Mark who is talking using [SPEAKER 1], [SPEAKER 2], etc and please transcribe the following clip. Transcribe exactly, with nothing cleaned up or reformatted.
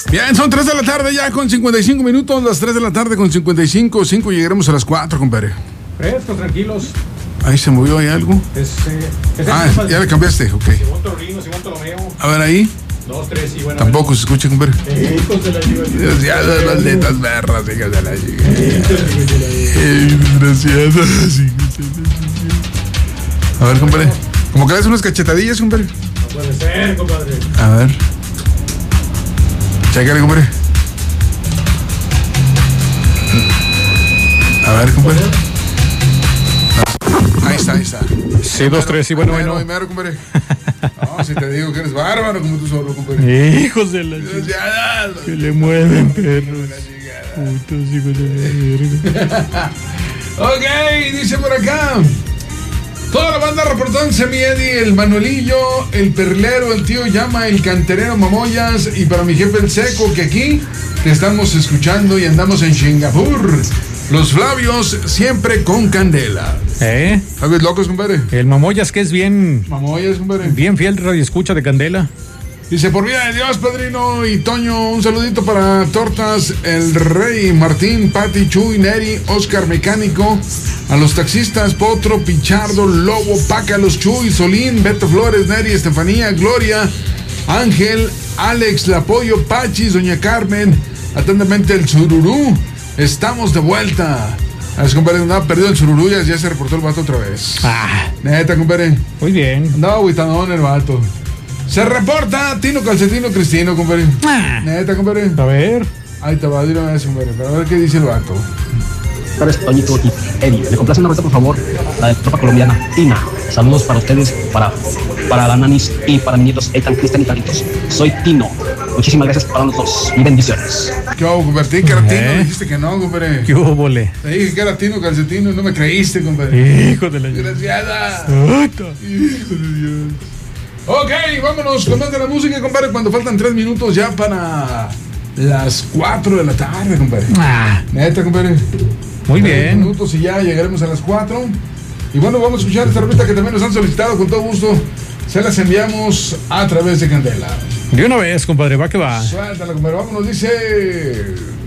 [SPEAKER 1] Bien, son tres de la tarde ya con cincuenta y cinco minutos, las tres de la tarde con cincuenta y cinco, cinco llegaremos a las cuatro, compadre.
[SPEAKER 2] Frescos, tranquilos.
[SPEAKER 1] Ahí se movió, ¿hay algo?
[SPEAKER 2] Es, eh, es
[SPEAKER 1] ah,
[SPEAKER 2] el
[SPEAKER 1] ya le cambiaste, ok.
[SPEAKER 2] Simón Torrino, Simón Ptolomeo.
[SPEAKER 1] A ver ahí.
[SPEAKER 2] Dos, tres y bueno.
[SPEAKER 1] Tampoco se escucha, compadre.
[SPEAKER 2] Eh, hijos de la
[SPEAKER 1] Dios, ya las malditas berras, hijas de la desgraciadas. A ver, compadre. Como que le das unas cachetadillas, compadre.
[SPEAKER 2] No puede ser, compadre.
[SPEAKER 1] A ver. Chécale, compadre. A ver, compadre. Ahí está, ahí está.
[SPEAKER 2] Sí, dos, tres y bueno, bueno.
[SPEAKER 1] Primero, compadre. No, si te digo que eres bárbaro como tú solo, compadre.
[SPEAKER 2] Hijos de la
[SPEAKER 1] chica.
[SPEAKER 2] Que le mueven, perros. Putos hijos de la verga.
[SPEAKER 1] Ok, dice por acá. Toda la banda reportándose, mi Eddie, el Manuelillo, el Perlero, el tío Llama, el Canterero Mamoyas y para mi jefe el Seco, que aquí te estamos escuchando y andamos en Singapur. Los Flavios siempre con candela.
[SPEAKER 2] ¿Eh?
[SPEAKER 1] ¿Sabes locos, compadre?
[SPEAKER 2] El Mamoyas, que es bien...
[SPEAKER 1] Mamoyas, compadre.
[SPEAKER 2] Bien fiel radio escucha de candela.
[SPEAKER 1] Dice, por vida de Dios, padrino y Toño, un saludito para Tortas, el Rey, Martín, Pati, Chuy, Neri, Oscar Mecánico, a los taxistas, Potro, Pichardo, Lobo, Paca, los Chuy, Solín, Beto Flores, Neri, Estefanía, Gloria, Ángel, Alex, Lapollo, Pachis, Doña Carmen, atentamente el Sururú, estamos de vuelta. A ver, compadre, andaba perdido el Sururú, ya, ya se reportó el vato otra vez.
[SPEAKER 2] Ah.
[SPEAKER 1] Neta, compadre.
[SPEAKER 2] Muy bien.
[SPEAKER 1] Andaba aguitadón el vato. Se reporta Tino Calcetino Cristino, compadre.
[SPEAKER 2] Ah.
[SPEAKER 1] Neta, compadre.
[SPEAKER 2] A ver.
[SPEAKER 1] Ahí te va, dile una vez, compadre, para ver qué dice el vato.
[SPEAKER 3] Sabes, Toñito y Eddie, me complace una vez, por favor, la de tropa colombiana, Tina. Saludos para ustedes, para, para la Nanis y para mis nietos Eitan, Cristian y Carlitos. Soy Tino. Muchísimas gracias para los dos y bendiciones.
[SPEAKER 1] ¿Qué hago, compadre? Te dije que era Tino,
[SPEAKER 2] ¿Eh?
[SPEAKER 1] dijiste que no, compadre.
[SPEAKER 2] ¿Qué hubo, bole?
[SPEAKER 1] Te dije que era Tino Calcetino y no me creíste, compadre.
[SPEAKER 2] Hijo de la...
[SPEAKER 1] Desgraciada.
[SPEAKER 2] Puta.
[SPEAKER 1] Hijo de Dios. Ok, vámonos con más de la música, compadre, cuando faltan tres minutos ya para las cuatro de la tarde, compadre.
[SPEAKER 2] Ah.
[SPEAKER 1] Neta, compadre.
[SPEAKER 2] Muy
[SPEAKER 1] Tres
[SPEAKER 2] bien.
[SPEAKER 1] minutos y ya llegaremos a las cuatro. Y bueno, vamos a escuchar esta rolita que también nos han solicitado con todo gusto. Se las enviamos a través de Candela.
[SPEAKER 2] De una vez, compadre, va que va.
[SPEAKER 1] Suéltala, compadre. Vámonos, dice...